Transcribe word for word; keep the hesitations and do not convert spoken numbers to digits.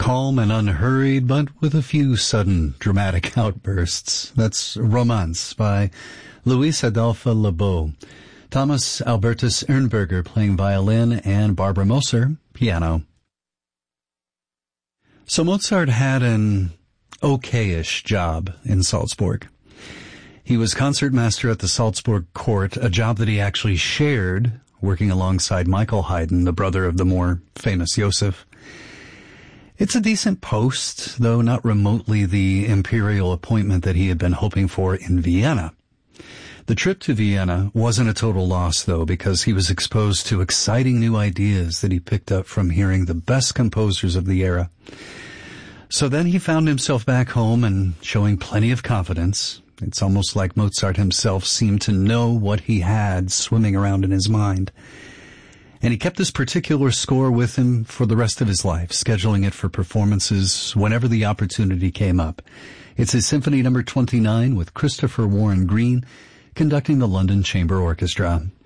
calm and unhurried, but with a few sudden dramatic outbursts. That's Romance by Luis Adolfo Lebeau. Thomas Albertus Ernberger playing violin and Barbara Moser, piano. So Mozart had an okay-ish job in Salzburg. He was concertmaster at the Salzburg court, a job that he actually shared, working alongside Michael Haydn, the brother of the more famous Joseph. It's a decent post, though not remotely the imperial appointment that he had been hoping for in Vienna. The trip to Vienna wasn't a total loss, though, because he was exposed to exciting new ideas that he picked up from hearing the best composers of the era. So then he found himself back home and showing plenty of confidence. It's almost like Mozart himself seemed to know what he had swimming around in his mind. And he kept this particular score with him for the rest of his life, scheduling it for performances whenever the opportunity came up. It's his Symphony Number twenty-nine with Christopher Warren Green conducting the London Chamber Orchestra.